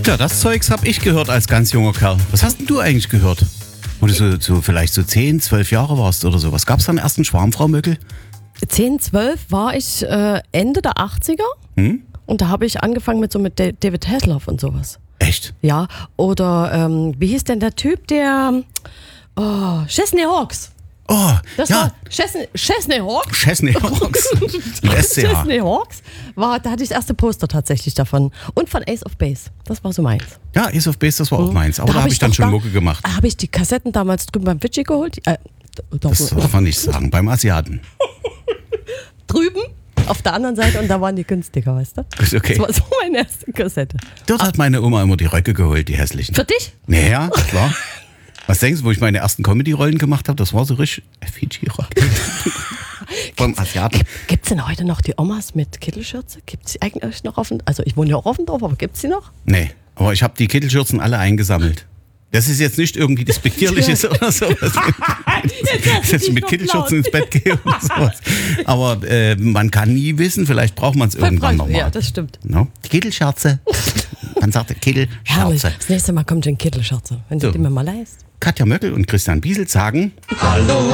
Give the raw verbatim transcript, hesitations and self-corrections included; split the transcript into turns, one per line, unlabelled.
Ja, das Zeugs habe ich gehört als ganz junger Kerl. Was hast denn du eigentlich gehört? Wo du so, so vielleicht so zehn, zwölf Jahre warst oder so. Was gab's da am ersten Schwarm, Frau Möckel?
zehn, zwölf war ich äh, Ende der achtziger
Hm?
und da habe ich angefangen mit so mit Da- David Hasselhoff und sowas.
Echt?
Ja, oder ähm, wie hieß denn der Typ, der oh, Chesney Hawks.
Oh,
Das
ja.
war Chesney, Chesney Hawks.
Chesney Hawks. Mit S C H.
Chesney Hawks war, da hatte ich das erste Poster tatsächlich davon. Und von Ace of Base. Das war so meins.
Ja, Ace of Base, das war auch meins. Aber da, habe ich dann
doch
schon
da-
Mucke gemacht.
Da habe ich die Kassetten damals drüben beim Fidschi geholt. Äh, da,
Das darf man nicht sagen, beim Asiaten.
drüben auf der anderen Seite und da waren die günstiger, weißt du?
Ist okay.
Das war so meine erste Kassette.
Dort hat meine Oma immer die Röcke geholt, die hässlichen.
Für dich?
Naja, klar. Was denkst du, wo ich meine ersten Comedy-Rollen gemacht habe? Das war so richtig Fidschi-Rock. Vom Asiaten.
Gibt's denn heute noch die Omas mit Kittelschürze? Gibt's die eigentlich noch auf dem, also ich wohne ja auch auf dem Dorf, aber gibt's die noch?
Nee, aber ich habe die Kittelschürzen alle eingesammelt. Das ist jetzt nicht irgendwie despektierliches oder sowas. Dass ich mit Kittelschürzen ins Bett gehe oder sowas. Aber äh, man kann nie wissen, vielleicht braucht man es irgendwann nochmal.
Ja, das stimmt.
No? Die Kittelschürze. Man sagt
Herrlich.
Kittelschürze.
Das nächste Mal kommt schon Kittelschürze, wenn du
So.
die mir mal leist.
Katja Möckel und Christian Bieselt sagen:
Hallo